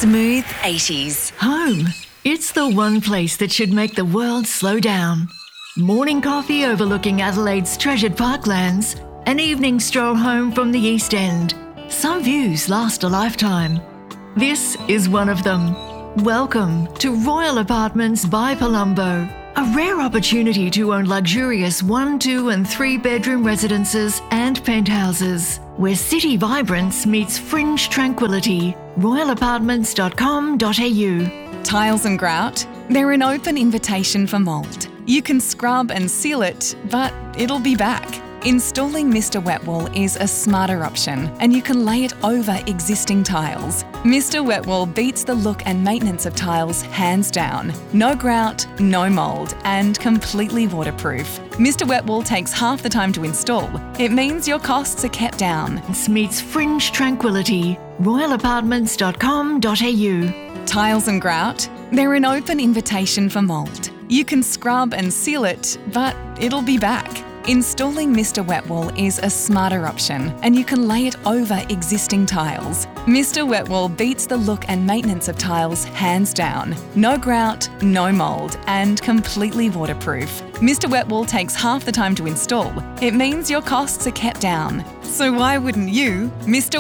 Smooth 80s. Home. It's the one place that should make the world slow down. Morning coffee overlooking Adelaide's treasured parklands. An evening stroll home from the East End. Some views last a lifetime. This is one of them. Welcome to Royal Apartments by Palumbo. A rare opportunity to own luxurious 1, 2 and 3 bedroom residences and penthouses, where city vibrance meets fringe tranquility. royalapartments.com.au. Tiles and grout? They're an open invitation for mould. You can scrub and seal it, but it'll be back. Installing Mr. Wet Wool is a smarter option, and you can lay it over existing tiles. Mr. Wet Wool beats the look and maintenance of tiles hands down. No grout, no mould, and completely waterproof. Mr. Wet Wool takes half the time to install. It means your costs are kept down. This meets fringe tranquility. royalapartments.com.au. Tiles and grout? They're an open invitation for mould. You can scrub and seal it, but it'll be back. Installing Mr. Wet Wool is a smarter option, and you can lay it over existing tiles. Mr. Wet Wool beats the look and maintenance of tiles hands down. No grout, no mould, and completely waterproof. Mr. Wet Wool takes half the time to install. It means your costs are kept down. So why wouldn't you? Mr.